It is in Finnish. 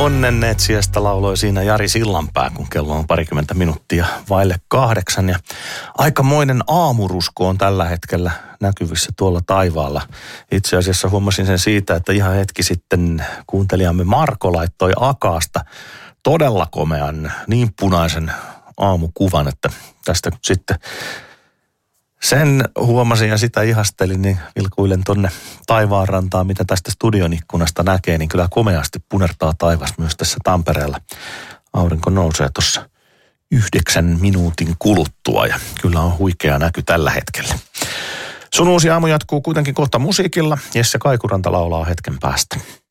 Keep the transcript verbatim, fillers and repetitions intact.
Onnennetsiästä lauloi siinä Jari Sillanpää, kun kello on parikymmentä minuuttia vaille kahdeksan. Ja aikamoinen aamurusko on tällä hetkellä näkyvissä tuolla taivaalla. Itse asiassa huomasin sen siitä, että ihan hetki sitten kuuntelijamme Marko laittoi Akaasta todella komean, niin punaisen aamukuvan, että tästä sitten sen huomasin ja sitä ihastelin, niin vilkuilen tonne taivaanrantaan, mitä tästä studion ikkunasta näkee, niin kyllä komeasti punertaa taivas myös tässä Tampereella. Aurinko nousee tuossa yhdeksän minuutin kuluttua ja kyllä on huikea näky tällä hetkellä. Sun uusi aamu jatkuu kuitenkin kohta musiikilla. Jesse Kaikuranta laulaa hetken päästä.